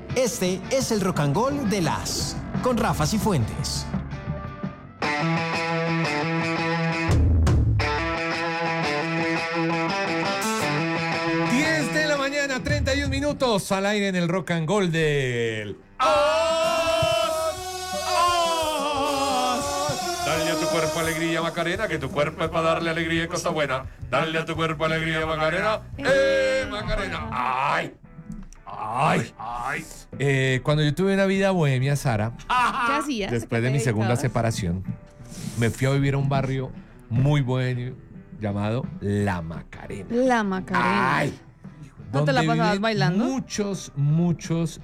Este es el Rock and Roll de las con Rafa Cifuentes. De la mañana, 31 minutos al aire en el Rock and Roll del Dale a tu cuerpo alegría, Macarena, que tu cuerpo es para darle alegría y cosa buena. Dale a tu cuerpo alegría, Macarena. Macarena. ¡Ay! ¡Ay! ¡Ay! Cuando yo tuve una vida bohemia, Sara, ¿qué hacías? después de mi segunda separación, me fui a vivir a un barrio muy bohemio llamado La Macarena. La Macarena. ¡Ay! ¿No te la Donde pasabas viven bailando? Muchos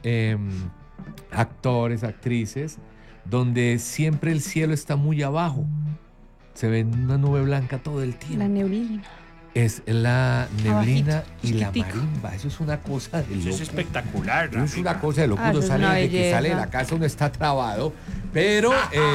actores, actrices, donde siempre el cielo está muy abajo. Se ve una nube blanca todo el tiempo. La neblina. Es la neblina Abajito, y la chiquitico. marimba. Eso es una cosa de Eso loco. es espectacular, Eso es una cosa de loco. Ah, Uno eso es sale una de que sale de belleza. la casa, uno está trabado. Pero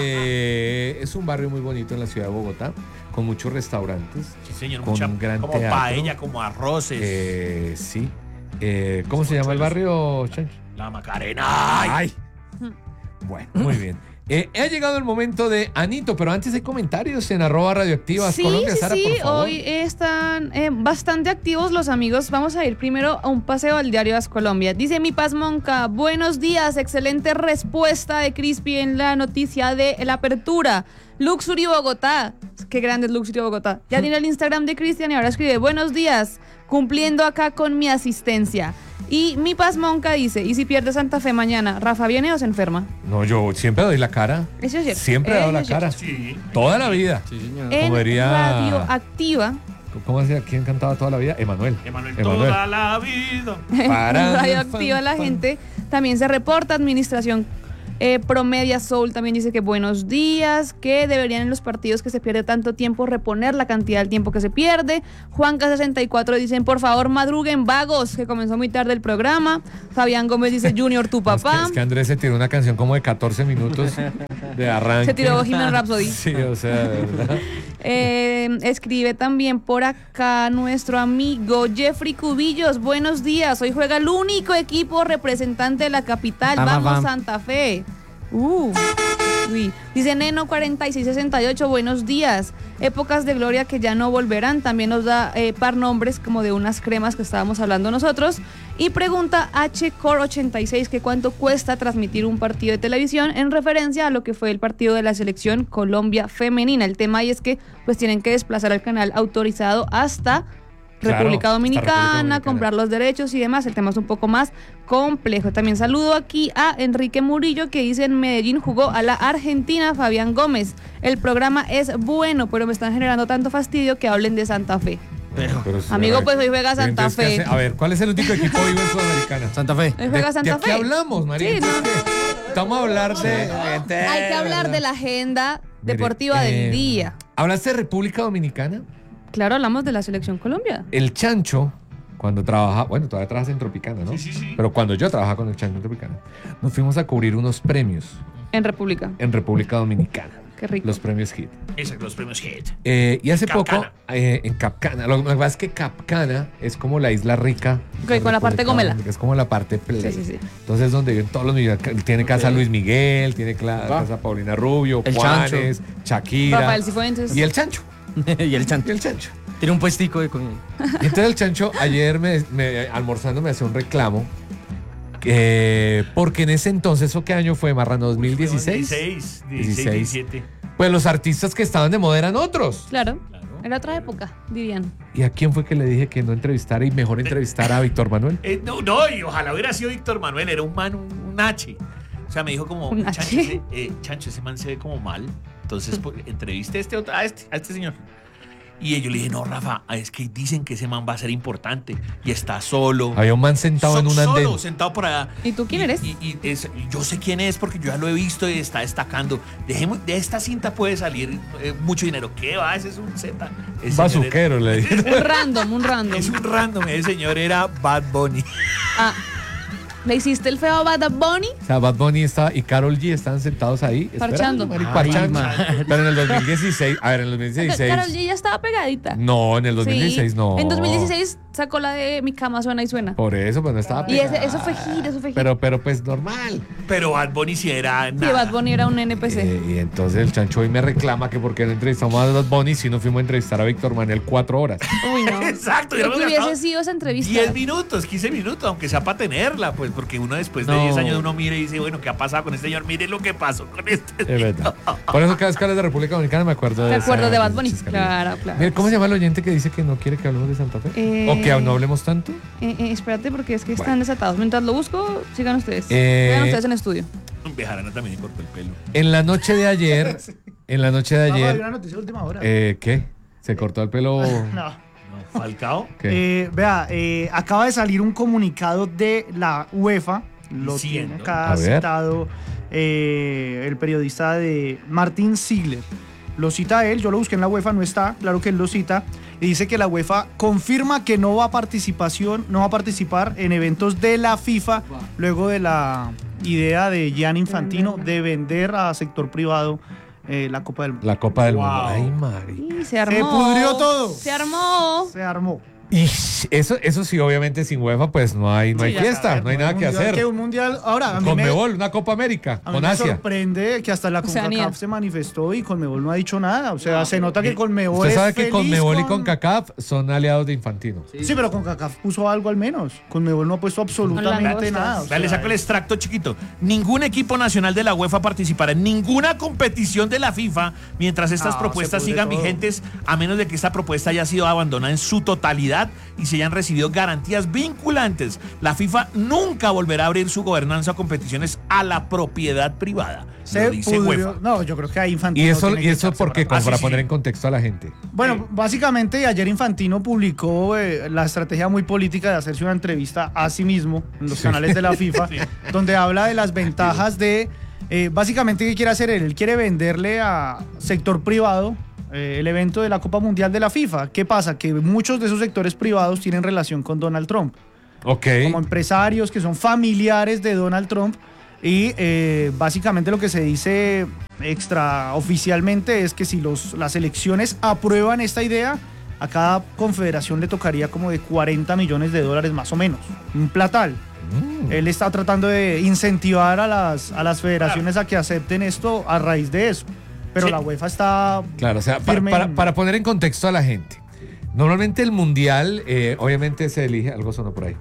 es un barrio muy bonito en la ciudad de Bogotá, con muchos restaurantes. Sí, señor, con un gran como teatro. paella, como arroces. Sí. ¿Cómo se llama el barrio, Chancho? La Macarena. ¡Ay! Bueno, muy bien. Ha llegado el momento de Anito, pero antes hay comentarios en @radioactivas Sí, Colombia. sí, Sara, sí, por favor. hoy están bastante activos los amigos. Vamos a ir primero a un paseo al diario As Colombia. Dice Mi Paz Monca, buenos días, excelente respuesta de Crispy en la noticia de la apertura. Luxury Bogotá, qué grande es Luxury Bogotá. Ya tiene el Instagram de Cristian y ahora escribe, buenos días, cumpliendo acá con mi asistencia. Y Mi Paz Monca dice, ¿y si pierde Santa Fe mañana, Rafa viene o se enferma? No, yo siempre doy la cara. Eso es cierto. Siempre he dado Eso la es cierto. cara. Sí. Toda la vida. Sí, señor. En Como diría- Radioactiva. ¿Cómo decía? ¿Quién cantaba toda la vida? Emanuel. Emanuel, toda la vida. Para- Radioactiva la gente también se reporta. Administración Promedia Soul también dice que buenos días, que deberían en los partidos que se pierde tanto tiempo reponer la cantidad del tiempo que se pierde. Juanca64 dicen por favor madruguen vagos, que comenzó muy tarde el programa. Fabián Gómez dice Junior tu papá. Es que Andrés se tiró una canción como de 14 minutos de arranque. Se tiró Bohemian Rhapsody. Sí, o sea, de verdad. Escribe también por acá nuestro amigo Jeffrey Cubillos. Buenos días. Hoy juega el único equipo representante de la capital. Vamos, Santa Fe. Uy. Dice Neno 4668. Buenos días. Épocas de gloria que ya no volverán. También nos da par nombres como de unas cremas que estábamos hablando nosotros. Y pregunta HCore86 que cuánto cuesta transmitir un partido de televisión en referencia a lo que fue el partido de la selección Colombia femenina. El tema ahí es que pues tienen que desplazar al canal autorizado hasta Claro, República hasta Dominicana, República Dominicana, comprar los derechos y demás. El tema es un poco más complejo. También saludo aquí a Enrique Murillo que dice en Medellín jugó a la Argentina Fabián Gómez. El programa es bueno, pero me están generando tanto fastidio que hablen de Santa Fe. Pero, Amigo, a ver, pues hoy juega Santa entonces, ¿qué Fe. hace? A ver, ¿cuál es el único equipo vivo en Sudamericana? Santa Fe. Hoy juega Santa ¿De Fe. qué hablamos, María? Sí, no. Estamos a hablar de... Hay que hablar de la agenda Mire, deportiva del día. ¿Hablaste de República Dominicana? Claro, hablamos de la selección Colombia. El Chancho, cuando trabaja, bueno, todavía trabajas en Tropicana, ¿no? Sí. Pero cuando yo trabajaba con el Chancho en Tropicana, nos fuimos a cubrir unos premios En República. en República Dominicana. Qué rico. Los premios HIT. exacto, los premios Hit. Y hace Capcana. poco, en Capcana, lo que pasa es que Capcana es como la isla rica. Ok, con la parte República gómela. Dominicana, Es como la parte play. Sí. Entonces, donde viven todos los millonarios. Tiene casa Luis Miguel, tiene casa Paulina Rubio, El Juanes, Shakira. Rafael Cifuentes. Y el Chancho. Y el chancho. Y el Chancho. Tiene un puestico de comida. Y entonces el Chancho ayer almorzando me hacía un reclamo. Porque en ese entonces, ¿eso qué año fue, Marrano? ¿2016? 16, 16. 17. Pues los artistas que estaban de moda eran otros. Claro. Claro. Era otra época, dirían. ¿Y a quién fue que le dije que no entrevistara y mejor entrevistara a Víctor Manuel? No, y ojalá hubiera sido Víctor Manuel, era un man, un H. O sea, me dijo como, Un Chancho, H. Chancho, ese man se ve como mal. Entonces, pues, entreviste a este señor. Y yo le dije, no, Rafa, es que dicen que ese man va a ser importante. Y está solo. Había un man sentado en un andén. Solo, sentado por allá. ¿Y tú quién eres? Yo sé quién es porque yo ya lo he visto y está destacando. Dejemos, de esta cinta puede salir mucho dinero. ¿Qué va? Ese es un Z. Ese señor Bazuquero, le dije. Un random. es un random. Ese señor era Bad Bunny. Ah, ¿le hiciste el feo a Bad Bunny? O sea, Bad Bunny estaba y Karol G estaban sentados ahí. Parchando. Parchando. Ay, Pero en el 2016, a ver, en el 2016. Karol G ya estaba pegadita. No, en el 2016 Sí. no. En 2016 sacó la de Mi cama suena y suena. Por eso, pues no estaba Y pegada. eso fue hit, eso fue hit. Pero pues normal. Pero Bad Bunny sí era Sí, nada. Bad Bunny era un NPC. Y entonces el chancho hoy me reclama que porque no entrevistamos a Bad Bunny si no fuimos a entrevistar a Víctor Manuel 4 horas. Uy, no. Exacto. Lo que hubiéramos hubiese gastado sido esa entrevista. 10 minutos, 15 minutos, aunque sea para tenerla, pues, porque uno después de No. 10 años uno mira y dice, bueno, ¿qué ha pasado con este señor? Mire lo que pasó con este. Es verdad. Por eso cada vez que hablas de República Dominicana me acuerdo de ¿Te acuerdas esa- de Bad Bunny? Chascarilla. Claro, claro. Mira, ¿cómo se llama el oyente que dice que no quiere que hablemos de Santa Fe? ¿O que no hablemos tanto? Espérate, porque es que están Bueno. desatados. Mientras lo busco, sigan ustedes. Eh, Sigan ustedes en estudio. Bejarano también le cortó el pelo. En la noche de ayer, Hay una noticia de última hora. ¿qué? ¿Se cortó el pelo? No. No, Falcao. ¿Qué? Vea, acaba de salir un comunicado de la UEFA. Lo Diciendo. tiene acá A ver. citado el periodista de Martin Ziegler. Lo cita él, yo lo busqué en la UEFA, no está, claro que él lo cita, y dice que la UEFA confirma que no va a participar en eventos de la FIFA luego de la idea de Gianni Infantino de vender a sector privado la Copa del Mundo. La Copa del Wow. Mundo. Ay, Mari. Y se armó. Se pudrió todo. Se armó. Se armó. Y eso sí, obviamente sin UEFA, pues no hay Sí, ya fiesta, sabes, no hay nada que hacer. Un mundial, ahora, a mí Conmebol, una Copa América, a mí con me Asia. sorprende que hasta la Oceanía. CONCACAF se manifestó y Conmebol no ha dicho nada. O sea, se nota que Conmebol Usted es sabe que feliz Conmebol y con- CONCACAF son aliados de Infantino. Sí, pero CONCACAF puso algo al menos. Conmebol no ha puesto absolutamente Langostas. nada. o Dale, sea, saco el extracto chiquito. Ningún equipo nacional de la UEFA participará en ninguna competición de la FIFA mientras estas Ah, propuestas se pudre sigan todo. vigentes, a menos de que esta propuesta haya sido abandonada en su totalidad y se hayan recibido garantías vinculantes. La FIFA nunca volverá a abrir su gobernanza a competiciones a la propiedad privada. se Lo dice pudrió. UEFA. No, yo creo que ahí Infantino. Y eso tiene que echarse porque, para como atrás. para sí, poner sí. en contexto a la gente. Bueno, básicamente ayer Infantino publicó la estrategia muy política de hacerse una entrevista a sí mismo en los canales de la FIFA, donde habla de las ventajas de, básicamente, ¿qué quiere hacer él? Él quiere venderle a sector privado el evento de la Copa Mundial de la FIFA. ¿Qué pasa? Que muchos de esos sectores privados tienen relación con Donald Trump, Ok. como empresarios que son familiares de Donald Trump. Y básicamente lo que se dice extraoficialmente es que si las elecciones aprueban esta idea, a cada confederación le tocaría como de 40 millones de dólares más o menos. Un platal. Él está tratando de incentivar a las federaciones a que acepten esto a raíz de eso. Pero Sí. la UEFA está Claro, o sea, firme en- para poner en contexto a la gente. Normalmente el mundial, obviamente se elige, algo sonó por ahí,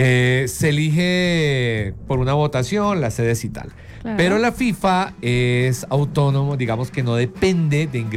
se elige por una votación, las sedes y tal. Claro. Pero la FIFA es autónomo, digamos que no depende de